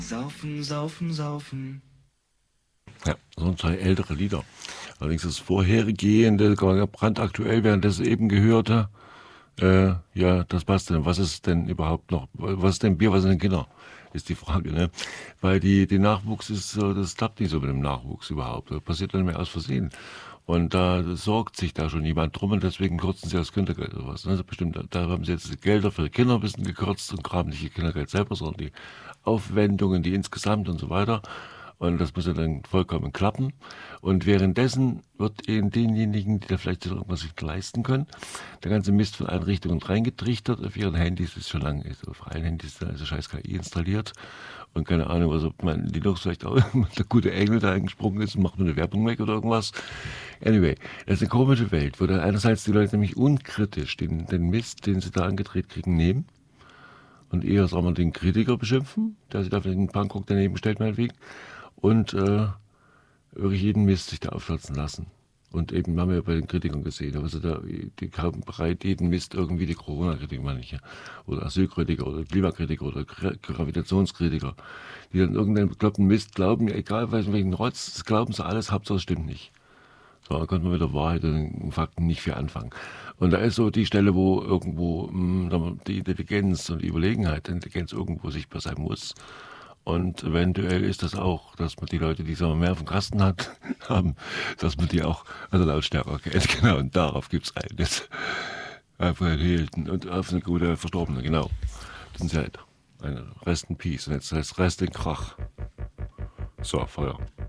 Saufen, saufen, saufen. Ja, das sind zwei ältere Lieder. Allerdings das vorhergehende, brandaktuell, während das eben gehörte, ja, das passt denn. Was ist denn überhaupt noch, was ist denn Bier, was ist denn Kinder? Ist die Frage, ne? Weil die Nachwuchs ist so, das klappt nicht so mit dem Nachwuchs überhaupt. Das passiert dann mehr aus Versehen. Und da sorgt sich da schon jemand drum und deswegen kürzen sie das Kindergeld oder was. Also bestimmt, da haben sie jetzt die Gelder für die Kinder ein bisschen gekürzt und graben nicht ihr Kindergeld selber, sondern die Aufwendungen, die insgesamt und so weiter. Und das muss ja dann vollkommen klappen. Und währenddessen wird eben denjenigen, die da vielleicht so irgendwas sich leisten können, der ganze Mist von allen Richtungen reingetrichtert. Auf ihren Handys ist schon lange, auf allen Handys da ist also scheiß KI installiert. Und keine Ahnung, was ob mein Linux vielleicht auch der gute Engel da eingesprungen ist und macht nur eine Werbung weg oder irgendwas. Anyway, das ist eine komische Welt, wo da einerseits die Leute nämlich unkritisch den Mist, den sie da angedreht kriegen, nehmen und eher, sagen wir, den Kritiker beschimpfen, der sich da vielleicht einen Punkrock daneben stellt, meinetwegen, und wirklich jeden Mist sich da aufschwatzen lassen. Und eben haben wir ja bei den Kritikern gesehen, aber die haben bereit jeden Mist irgendwie, die Corona-Kritiker meine ich ja, oder Asylkritiker oder Klimakritiker oder Gravitationskritiker, die dann irgendeinen bekloppten Mist glauben, ja, egal welchen Rotz, das glauben sie alles, Hauptsache es stimmt nicht. So, da konnte man mit der Wahrheit und den Fakten nicht viel anfangen. Und da ist so die Stelle, wo irgendwo die Intelligenz und die Überlegenheit der Intelligenz irgendwo sichtbar sein muss. Und eventuell ist das auch, dass man die Leute, die sagen wir, mehr auf dem Kasten haben, dass man die auch an der Lautstärke kennt. Genau, und darauf gibt's eines. Auf einen Hilton und auf eine gute Verstorbene, genau. Das sind sie halt. Eine Rest in Peace. Und jetzt heißt Rest in Krach. So, Feuer.